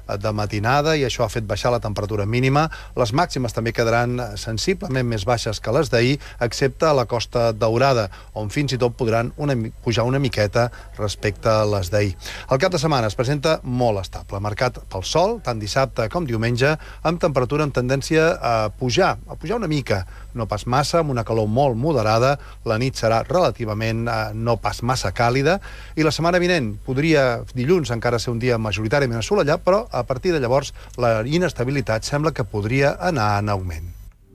de matinada i això ha fet baixar la temperatura mínima. Les màximes també quedaran sensiblement més baixes que les d'ahir, excepte a la Costa Daurada, on fins i tot podran pujar una miqueta respecte a les d'ahir. El cap de setmana es presenta molt estable, marcat pel sol, tant dissabte com diumenge, amb temperatura amb tendència a pujar una mica, no pas massa, amb una calor molt moderada. La nit serà relativament no pas massa càlida, i la setmana vinent podria, dilluns, encara ser un dia majoritàriament assolellat, però a partir de llavors la inestabilitat sembla que podria anar en augment.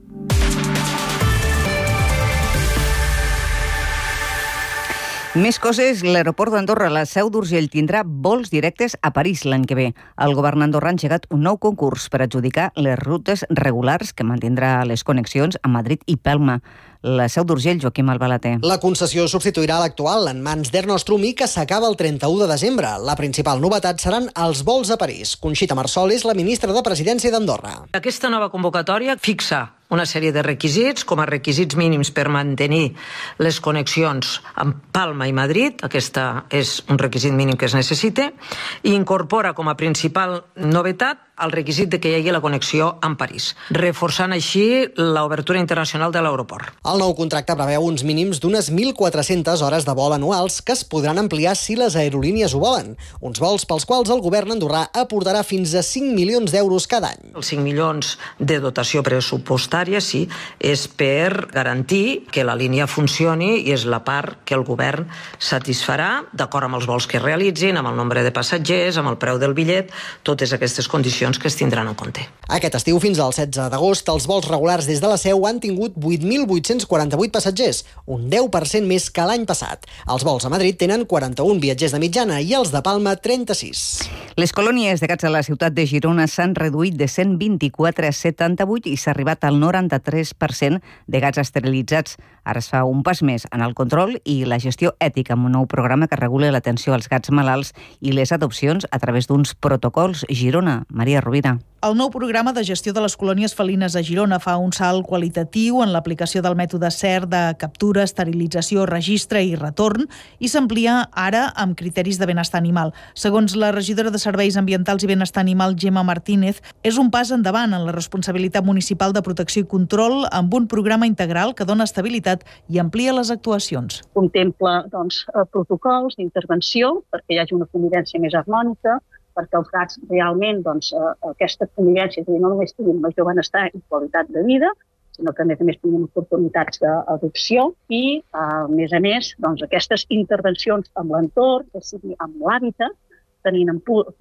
Més coses, l'aeroport d'Andorra, la Seu d'Urgell, tindrà vols directes a París l'any que ve. El govern andorrà ha engegat un nou concurs per adjudicar les rutes regulars que mantindrà les connexions a Madrid i Palma. La Seu d'Urgell, Joaquim Albalater. La concessió substituirà l'actual en mans d'Air Nostrum i que s'acaba el 31 de desembre. La principal novetat seran els vols a París. Conxita Marsol és la ministra de Presidència d'Andorra. Aquesta nova convocatòria fixa una sèrie de requisits, com a requisits mínims per mantenir les connexions amb Palma i Madrid, aquesta és un requisit mínim que es necessita, i incorpora com a principal novetat el requisit de que hi hagi la connexió amb París, reforçant així l'obertura internacional de l'aeroport. El nou contracte preveu uns mínims d'unes 1.400 hores de vol anuals que es podran ampliar si les aerolínies ho volen. Uns vols pels quals el govern andorrà aportarà fins a 5 milions d'euros cada any. Els 5 milions de dotació pressupostària, sí, és per garantir que la línia funcioni i és la part que el govern satisfarà d'acord amb els vols que realitzin, amb el nombre de passatgers, amb el preu del bitllet, totes aquestes condicions que es tindran en compte. Aquest estiu, fins al 16 d'agost, els vols regulars des de la Seu han tingut 8.848 passatgers, un 10% més que l'any passat. Els vols a Madrid tenen 41 viatgers de mitjana i els de Palma 36. Les colònies de gats a la ciutat de Girona s'han reduït de 124 a 78 i s'ha arribat al 93% de gats esterilitzats. Ara es fa un pas més en el control i la gestió ètica amb un nou programa que regula l'atenció als gats malalts i les adopcions a través d'uns protocols. Girona, Maria Rovira. El nou programa de gestió de les colònies felines a Girona fa un salt qualitatiu en l'aplicació del mètode CER de captura, esterilització, registre i retorn i s'amplia ara amb criteris de benestar animal. Segons la regidora de Serveis Ambientals i Benestar Animal, Gemma Martínez, és un pas endavant en la responsabilitat municipal de protecció i control amb un programa integral que dona estabilitat i amplia les actuacions. Contempla protocols d'intervenció perquè hi hagi una convivència més harmònica, perquè els gats realment aquesta convivència no només tinguin major benestar i qualitat de vida, sinó que a més tinguin oportunitats d'adopció i, a més, aquestes intervencions amb l'entorn, que sigui amb l'hàbitat, tenint en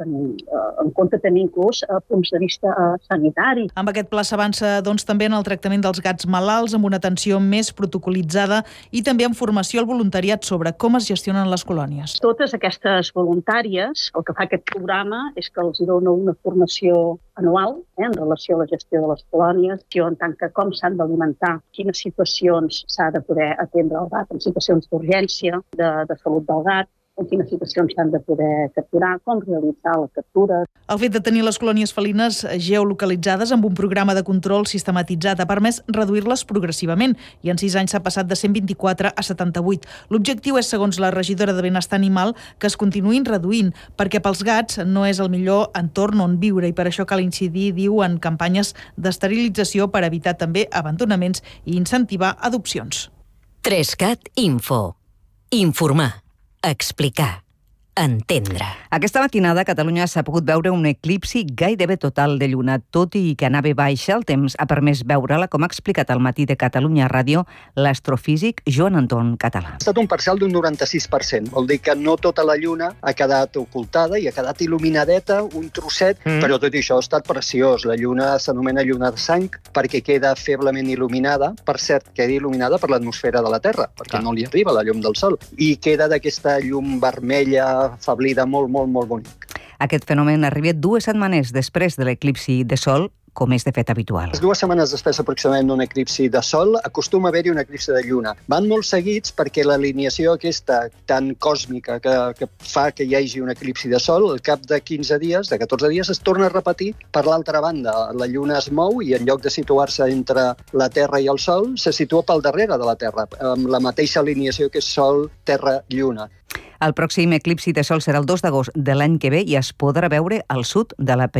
compte tenir inclús punts de vista sanitari. Amb aquest pla s'avança també en el tractament dels gats malalts, amb una atenció més protocolitzada i també amb formació al voluntariat sobre com es gestionen les colònies. Totes aquestes voluntàries, el que fa aquest programa és que els dona una formació anual en relació a la gestió de les colònies, en tant que com s'han d'alimentar, quines situacions s'ha de poder atendre el gat, en situacions d'urgència, de salut del gat, en quines situacions s'han de poder capturar, com realitzar la captura. El fet de tenir les colònies felines geolocalitzades amb un programa de control sistematitzat ha permès reduir-les progressivament i en 6 anys s'ha passat de 124 a 78. L'objectiu és, segons la regidora de Benestar Animal, que es continuïn reduint, perquè pels gats no és el millor entorn on viure i per això cal incidir, diu, en campanyes d'esterilització per evitar també abandonaments i incentivar adopcions. 3CAT Info. Informar. Explicar. Entendre. Aquesta matinada a Catalunya s'ha pogut veure un eclipsi gairebé total de lluna, tot i que anava baixa, el temps ha permès veure-la, com ha explicat al Matí de Catalunya Ràdio l'astrofísic Joan Anton Català. Ha estat un parcial d'un 96%, vol dir que no tota la lluna ha quedat ocultada i ha quedat il·luminadeta, un trosset, però tot això ha estat preciós. La lluna s'anomena lluna de sang perquè queda feblement il·luminada, per cert, queda il·luminada per l'atmosfera de la Terra, perquè no li arriba la llum del Sol, i queda d'aquesta llum vermella afablida, molt bonic. Aquest fenomen arriba 2 setmanes després de l'eclipsi de Sol, com és de fet habitual. 2 setmanes després aproximadament d'un eclipsi de Sol acostuma a haver-hi un eclipsi de Lluna. Van molt seguits perquè l'alineació aquesta tan còsmica que fa que hi hagi un eclipsi de Sol, al cap de 15 dies, de 14 dies, es torna a repetir per l'altra banda. La Lluna es mou i en lloc de situar-se entre la Terra i el Sol, se situa pel darrere de la Terra, amb la mateixa alineació que és Sol, Terra, Lluna. El pròxim eclipsi de Sol serà el 2 d'agost de l'any que ve i es podrà veure al sud de la